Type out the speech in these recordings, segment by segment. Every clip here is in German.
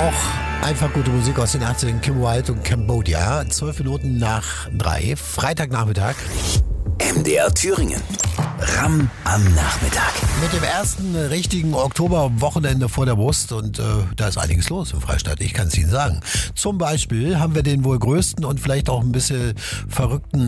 auch einfach gute Musik aus den 80ern. Kim Wilde und Cambodia. 12 Minuten nach 3. Freitagnachmittag. MDR Thüringen. Ram am Nachmittag. Mit dem ersten richtigen Oktoberwochenende vor der Brust und da ist einiges los im Freistaat, ich kann es Ihnen sagen. Zum Beispiel haben wir den wohl größten und vielleicht auch ein bisschen verrückten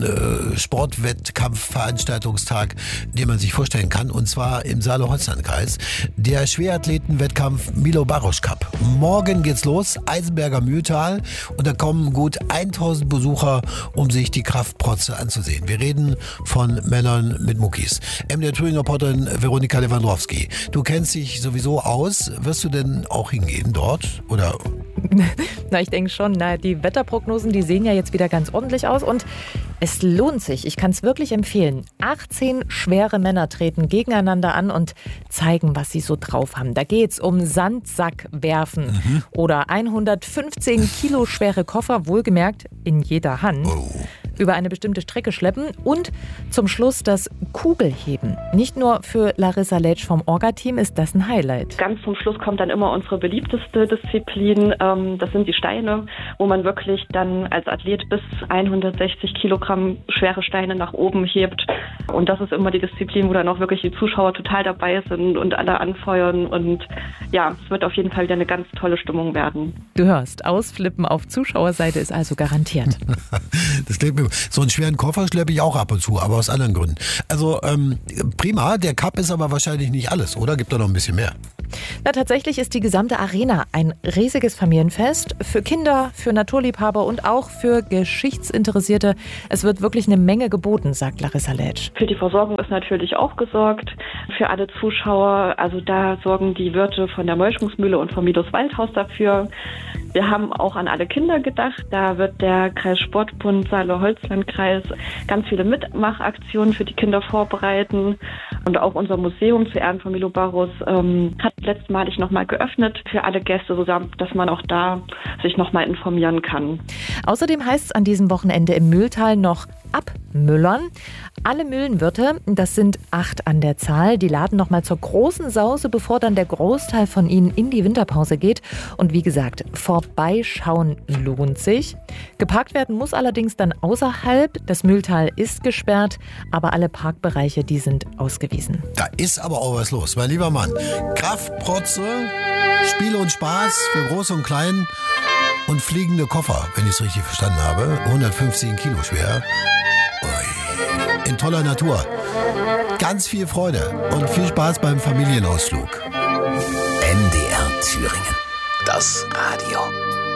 Sportwettkampfveranstaltungstag, den man sich vorstellen kann, und zwar im Saale-Holzland-Kreis. Der Schwerathletenwettkampf Milo Barosch Cup. Morgen geht's los, Eisenberger Mühltal, und da kommen gut 1000 Besucher, um sich die Kraftprotze anzusehen. Wir reden von Männern mit Muckis. MDR Thüringer Reporterin Veronika Lewandowski. Du kennst dich sowieso aus. Wirst du denn auch hingehen dort? Oder? Na, ich denke schon. Die Wetterprognosen, die sehen ja jetzt wieder ganz ordentlich aus und es lohnt sich. Ich kann es wirklich empfehlen. 18 schwere Männer treten gegeneinander an und zeigen, was sie so drauf haben. Da geht's um Sandsackwerfen oder 115 Kilo schwere Koffer, wohlgemerkt in jeder Hand. Über eine bestimmte Strecke schleppen und zum Schluss das Kugelheben. Nicht nur für Larissa Letsch vom Orga-Team ist das ein Highlight. Ganz zum Schluss kommt dann immer unsere beliebteste Disziplin. Das sind die Steine, wo man wirklich dann als Athlet bis 160 Kilogramm schwere Steine nach oben hebt. Und das ist immer die Disziplin, wo dann auch wirklich die Zuschauer total dabei sind und alle anfeuern. Und ja, es wird auf jeden Fall wieder eine ganz tolle Stimmung werden. Du hörst, Ausflippen auf Zuschauerseite ist also garantiert. Das klingt mir, so einen schweren Koffer schleppe ich auch ab und zu, aber aus anderen Gründen. Also prima, der Cup ist aber wahrscheinlich nicht alles, oder? Gibt da noch ein bisschen mehr? Na, tatsächlich ist die gesamte Arena ein riesiges Familienfest für Kinder, für Naturliebhaber und auch für Geschichtsinteressierte. Es wird wirklich eine Menge geboten, sagt Larissa Letsch. Für die Versorgung ist natürlich auch gesorgt für alle Zuschauer. Also da sorgen die Wirte von der Molschungsmühle und vom Milos Waldhaus dafür. Wir haben auch an alle Kinder gedacht. Da wird der Kreissportbund Saale-Holzland-Kreis ganz viele Mitmachaktionen für die Kinder vorbereiten. Und auch unser Museum zu Ehren von Milo Barosch hat letztmalig nochmal geöffnet für alle Gäste, dass man auch da sich nochmal informieren kann. Außerdem heißt es an diesem Wochenende im Mühltal noch abmüllern. Alle Mühlenwirte, das sind 8 an der Zahl, die laden nochmal zur großen Sause, bevor dann der Großteil von ihnen in die Winterpause geht. Und wie gesagt, vorbeischauen lohnt sich. Geparkt werden muss allerdings dann außerhalb. Das Mühltal ist gesperrt, aber alle Parkbereiche, die sind ausgewiesen. Da ist aber auch was los, mein lieber Mann. Kraftprotze, Spiele und Spaß für Groß und Klein und fliegende Koffer, wenn ich es richtig verstanden habe. 115 Kilo schwer. Ui. In toller Natur. Ganz viel Freude und viel Spaß beim Familienausflug. MDR Thüringen. Das Radio.